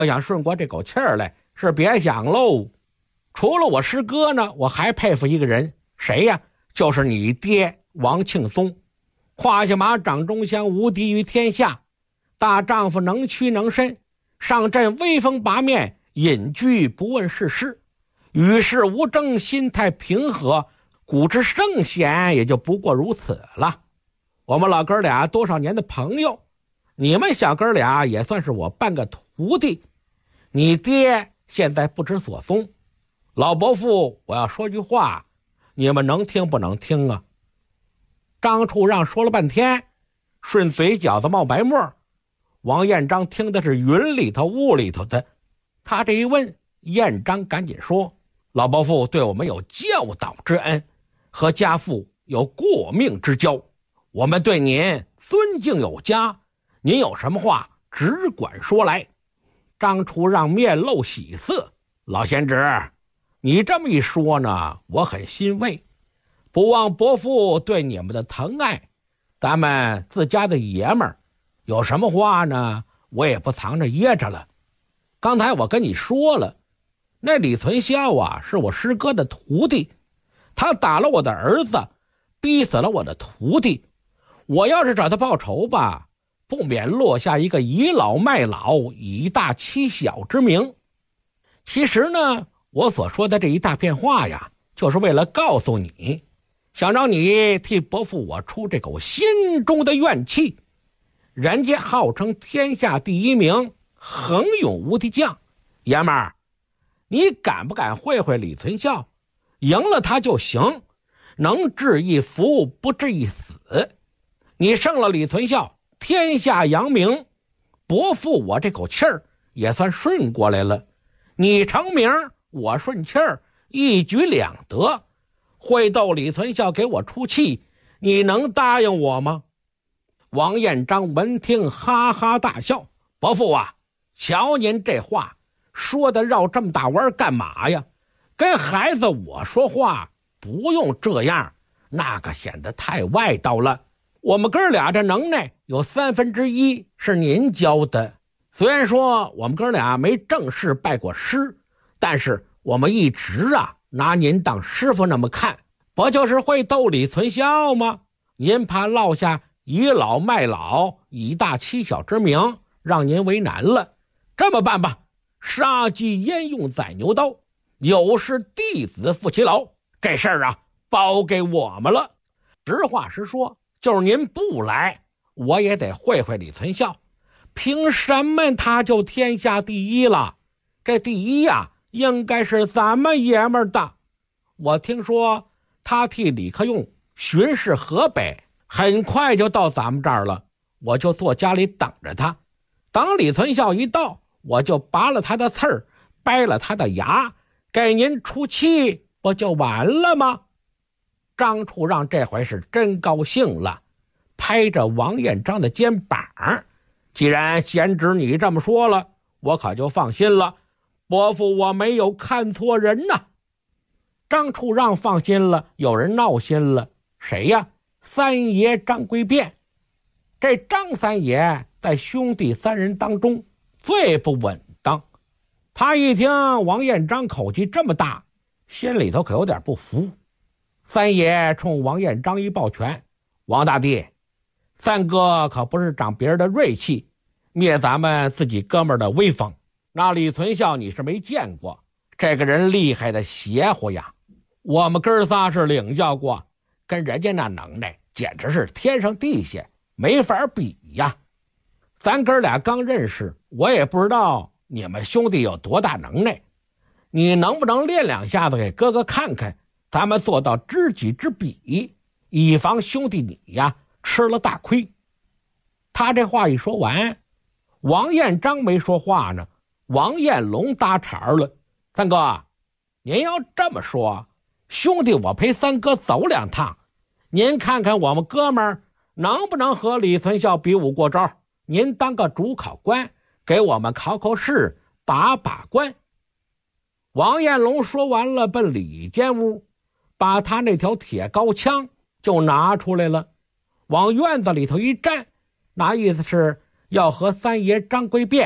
要想顺过这口气儿来，是别想喽。除了我师哥呢，我还佩服一个人，谁呀？就是你爹王庆松。胯下马掌中香，无敌于天下。大丈夫能屈能伸，上阵威风八面，隐居不问世事，与世无争，心态平和，古之圣贤也就不过如此了。我们老哥俩多少年的朋友，你们小哥俩也算是我半个徒弟。你爹现在不知所踪，老伯父，我要说句话，你们能听不能听啊？张处让说了半天，顺嘴角子冒白沫。王彦章听的是云里头雾里头的，他这一问，彦章赶紧说：老伯父对我们有教导之恩，和家父有过命之交，我们对您尊敬有加，您有什么话只管说来。张处让面露喜色：老贤侄，你这么一说呢，我很欣慰，不忘伯父对你们的疼爱，咱们自家的爷们儿有什么话呢，我也不藏着掖着了。刚才我跟你说了，那李存孝啊，是我师哥的徒弟，他打了我的儿子，逼死了我的徒弟，我要是找他报仇吧，不免落下一个倚老卖老，以大欺小之名。其实呢，我所说的这一大片话呀，就是为了告诉你，想让你替伯父我出这口心中的怨气。人家号称天下第一名，横勇无敌将，爷们儿，你敢不敢会会李存孝？赢了他就行，能治一服，不治一死。你胜了李存孝，天下扬名，伯父我这口气儿也算顺过来了。你成名，我顺气儿，一举两得。会斗李存孝给我出气，你能答应我吗？王彦章闻听哈哈大笑：伯父啊，瞧您这话说的绕这么大弯干嘛呀？跟孩子我说话不用这样，那个显得太外道了。我们哥俩这能耐有1/3是您教的，虽然说我们哥俩没正式拜过师，但是我们一直拿您当师傅那么看，不就是会斗李存孝吗？您怕落下倚老卖老，以大欺小之名，让您为难了。这么办吧，杀鸡焉用宰牛刀，有事弟子负其劳，这事儿包给我们了。实话实说，就是您不来，我也得会会李存孝。凭什么他就天下第一了？这第一应该是咱们爷们儿的。我听说他替李克用巡视河北，很快就到咱们这儿了，我就坐家里等着他。等李存孝一到，我就拔了他的刺儿，掰了他的牙，给您出气，不就完了吗？张处让这回是真高兴了，拍着王彦章的肩膀：既然贤侄你这么说了，我可就放心了，伯父我没有看错人呐。张处让放心了，有人闹心了，谁呀？三爷张归变。这张三爷在兄弟3人当中最不稳当，他一听王彦章口气这么大，心里头可有点不服。三爷冲王彦章一抱拳：王大弟，三哥可不是长别人的锐气，灭咱们自己哥们儿的威风。那李存孝你是没见过，这个人厉害的邪乎呀，我们哥仨是领教过，跟人家那能耐简直是天上地下，没法比呀。咱哥俩刚认识，我也不知道你们兄弟有多大能耐，你能不能练2下子给哥哥看看，咱们做到知己知彼，以防兄弟你吃了大亏。他这话一说完，王彦章没说话呢，王彦龙搭茬了：三哥，您要这么说，兄弟我陪三哥走2趟，您看看我们哥们儿能不能和李存孝比武过招，您当个主考官，给我们考考试，把把关。王彦龙说完了，奔里间屋，把他那条铁高枪就拿出来了，往院子里头一站，那意思是要和三爷张归变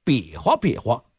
比划比划。